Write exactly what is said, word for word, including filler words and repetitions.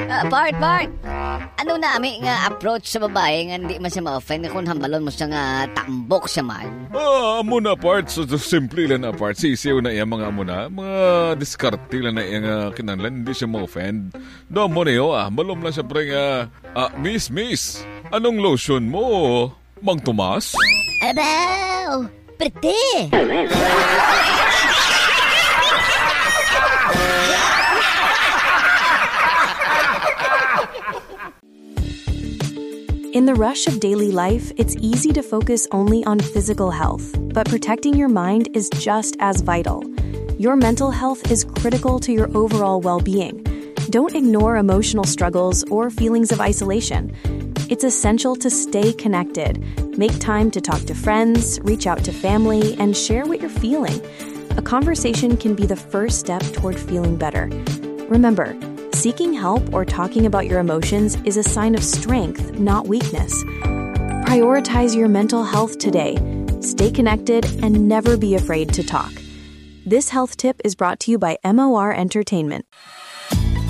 Ah, Bart, Bart! Ano na ami nga approach sa babae nga hindi man siya ma-offend kung hambalon mo siya nga tambok siya man? Ah, amo na part. So, so simple lang na part. Sisiw na iya mga amo na. Mga diskarte lang na iya nga kinanlan. Hindi siya ma-offend. Do mo na yo ah. Malom lang siya pre nga. Ah, miss, miss. Anong lotion mo? Mang Tomas? Abaw! Pretty! In the rush of daily life, it's easy to focus only on physical health, but protecting your mind is just as vital. Your mental health is critical to your overall well-being. Don't ignore emotional struggles or feelings of isolation. It's essential to stay connected. Make time to talk to friends, reach out to family, and share what you're feeling. A conversation can be the first step toward feeling better. Remember, seeking help or talking about your emotions is a sign of strength, not weakness. Prioritize your mental health today. Stay connected and never be afraid to talk. This health tip is brought to you by M O R Entertainment.